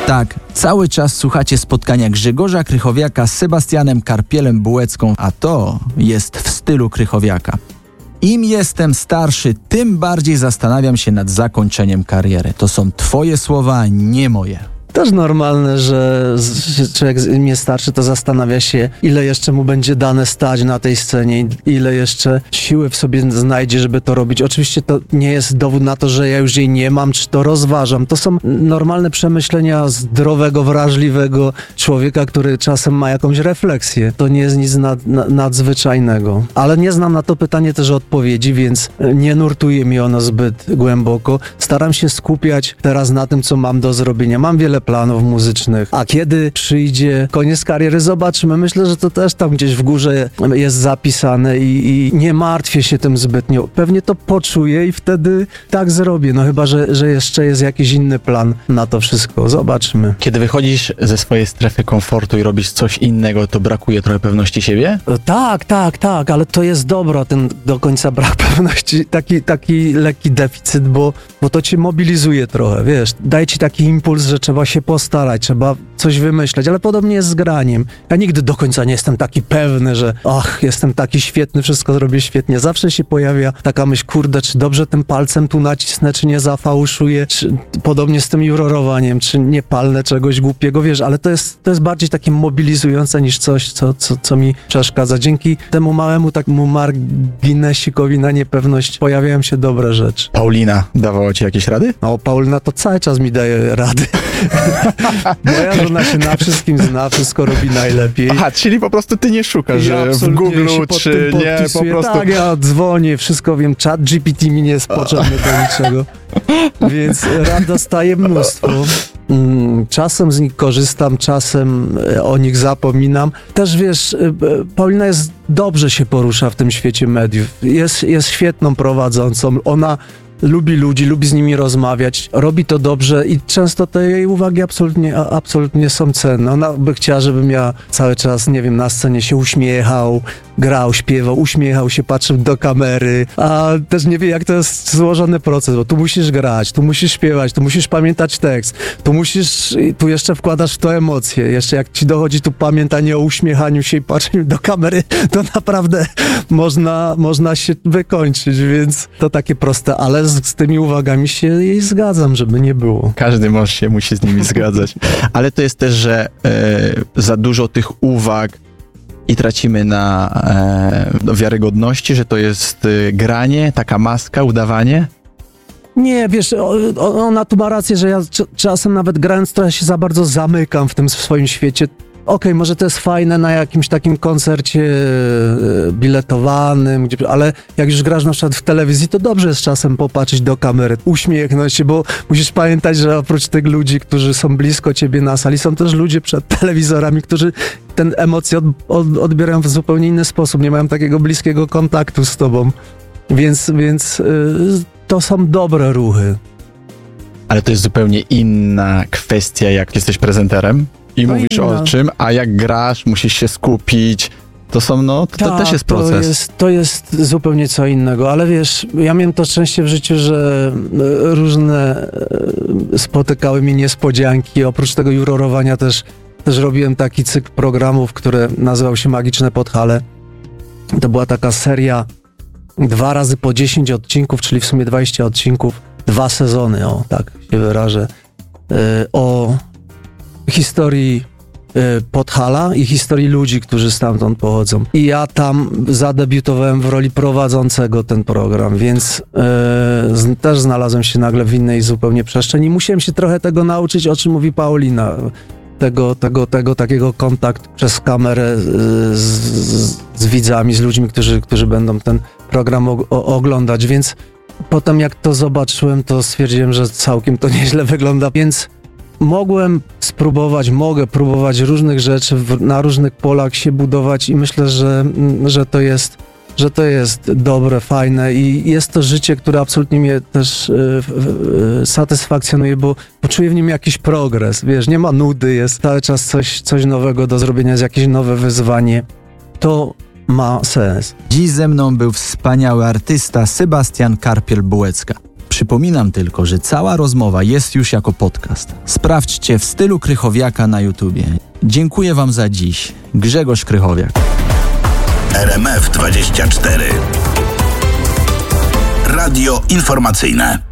Tak, cały czas słuchacie spotkania Grzegorza Krychowiaka z Sebastianem Karpielem Bułecką, a to jest w stylu Krychowiaka. Im jestem starszy, tym bardziej zastanawiam się nad zakończeniem kariery. To są twoje słowa, nie moje. Też normalne, że człowiek im jest starszy, to zastanawia się, ile jeszcze mu będzie dane stać na tej scenie, ile jeszcze siły w sobie znajdzie, żeby to robić. Oczywiście to nie jest dowód na to, że ja już jej nie mam, czy to rozważam. To są normalne przemyślenia zdrowego, wrażliwego człowieka, który czasem ma jakąś refleksję. To nie jest nic nadzwyczajnego. Ale nie znam na to pytanie też odpowiedzi, więc nie nurtuje mi ono zbyt głęboko. Staram się skupiać teraz na tym, co mam do zrobienia. Mam wiele planów muzycznych, a kiedy przyjdzie koniec kariery, zobaczymy. Myślę, że to też tam gdzieś w górze jest zapisane i nie martwię się tym zbytnio. Pewnie to poczuję i wtedy tak zrobię. No chyba, że jeszcze jest jakiś inny plan na to wszystko. Zobaczymy. Kiedy wychodzisz ze swojej strefy komfortu i robisz coś innego, to brakuje trochę pewności siebie? Tak, ale to jest dobro, ten do końca brak pewności, taki lekki deficyt, bo to cię mobilizuje trochę, wiesz, daje ci taki impuls, że trzeba się postarać, trzeba coś wymyśleć, ale podobnie jest z graniem. Ja nigdy do końca nie jestem taki pewny, że jestem taki świetny, wszystko zrobię świetnie. Zawsze się pojawia taka myśl, kurde, czy dobrze tym palcem tu nacisnę, czy nie zafałszuję, czy podobnie z tym jurorowaniem, czy nie palnę czegoś głupiego, wiesz, ale to jest bardziej takie mobilizujące niż coś, co mi przeszkadza. Dzięki temu małemu takiemu marginesikowi na niepewność pojawiają się dobre rzeczy. Paulina dawała ci jakieś rady? No, Paulina to cały czas mi daje rady. Moja żona się na wszystkim zna, wszystko robi najlepiej. Aha, czyli po prostu ty nie szukasz, że w Google czy nie, po prostu... Tak, ja dzwonię, wszystko wiem, chat GPT mi nie jest potrzebny do niczego. Więc rad dostaję mnóstwo. Czasem z nich korzystam, czasem o nich zapominam. Też wiesz, Paulina dobrze się porusza w tym świecie mediów. Jest świetną prowadzącą. Ona lubi ludzi, lubi z nimi rozmawiać, robi to dobrze i często te jej uwagi absolutnie są cenne. Ona by chciała, żebym ja cały czas, nie wiem, na scenie się uśmiechał, grał, śpiewał, uśmiechał się, patrzył do kamery, a też nie wie, jak to jest złożony proces, bo tu musisz grać, tu musisz śpiewać, tu musisz pamiętać tekst, tu jeszcze wkładasz w to emocje, jeszcze jak ci dochodzi tu pamiętanie o uśmiechaniu się i patrzeniu do kamery, to naprawdę można się wykończyć, więc to takie proste, ale z tymi uwagami się jej zgadzam, żeby nie było. Każdy mąż się musi z nimi zgadzać, ale to jest też, że za dużo tych uwag i tracimy na wiarygodności, że to jest granie, taka maska, udawanie? Nie, wiesz, ona tu ma rację, że ja czasem nawet grając trochę się za bardzo zamykam w tym swoim świecie. Okej, może to jest fajne na jakimś takim koncercie biletowanym, ale jak już grasz na przykład w telewizji, to dobrze jest czasem popatrzeć do kamery, uśmiechnąć się, bo musisz pamiętać, że oprócz tych ludzi, którzy są blisko ciebie na sali, są też ludzie przed telewizorami, którzy ten emocje odbierają w zupełnie inny sposób, nie mają takiego bliskiego kontaktu z tobą, więc to są dobre ruchy. Ale to jest zupełnie inna kwestia, jak jesteś prezenterem i mówisz o czym, a jak grasz, musisz się skupić. To są, to też jest proces. To jest zupełnie co innego, ale wiesz, ja miałem to szczęście w życiu, że różne spotykały mnie niespodzianki. Oprócz tego jurorowania też robiłem taki cykl programów, który nazywał się Magiczne Podhale. To była taka seria 2 razy po 10 odcinków, czyli w sumie 20 odcinków, 2 sezony, tak się wyrażę, o historii Podhala i historii ludzi, którzy stamtąd pochodzą. I ja tam zadebiutowałem w roli prowadzącego ten program, więc też znalazłem się nagle w innej zupełnie przestrzeni. Musiałem się trochę tego nauczyć, o czym mówi Paulina. Tego takiego kontaktu przez kamerę z widzami, z ludźmi, którzy będą ten program oglądać, więc potem jak to zobaczyłem, to stwierdziłem, że całkiem to nieźle wygląda, więc mogę próbować różnych rzeczy, na różnych polach się budować i myślę, że to jest dobre, fajne i jest to życie, które absolutnie mnie też satysfakcjonuje, bo czuję w nim jakiś progres, wiesz, nie ma nudy, jest cały czas coś nowego do zrobienia, jest jakieś nowe wyzwanie. To ma sens. Dziś ze mną był wspaniały artysta Sebastian Karpiel Bułecka. Przypominam tylko, że cała rozmowa jest już jako podcast. Sprawdźcie w stylu Krychowiaka na YouTubie. Dziękuję Wam za dziś. Grzegorz Krychowiak. RMF 24. Radio informacyjne.